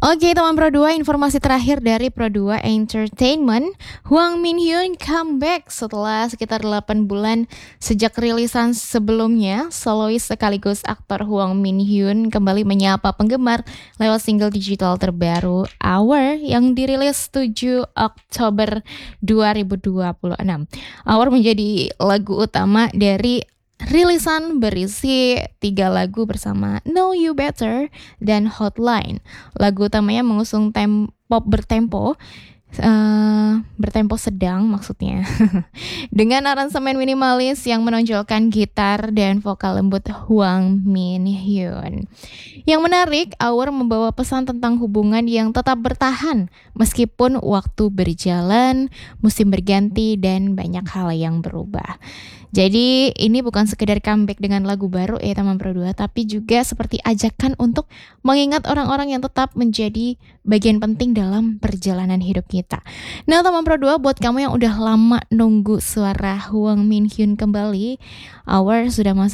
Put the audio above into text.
Oke teman Pro 2, informasi terakhir dari Pro 2 Entertainment, Hwang Min-hyun comeback setelah sekitar 8 bulan sejak rilisan sebelumnya. Solois sekaligus aktor Hwang Min-hyun kembali menyapa penggemar lewat single digital terbaru Hour yang dirilis 7 Oktober 2026. Hour menjadi lagu utama dari rilisan berisi 3 lagu bersama Know You Better dan Hotline. Lagu utamanya mengusung pop bertempo sedang maksudnya, dengan aransemen minimalis yang menonjolkan gitar dan vokal lembut Hwang Min-hyun. Yang menarik, Hour membawa pesan tentang hubungan yang tetap bertahan meskipun waktu berjalan, musim berganti, dan banyak hal yang berubah. Jadi ini bukan sekedar comeback dengan lagu baru ya teman Pro 2, tapi juga seperti ajakan untuk mengingat orang-orang yang tetap menjadi bagian penting dalam perjalanan hidup kita. Nah teman Pro 2, buat kamu yang udah lama nunggu suara Hwang Min-hyun kembali, Hour sudah masuk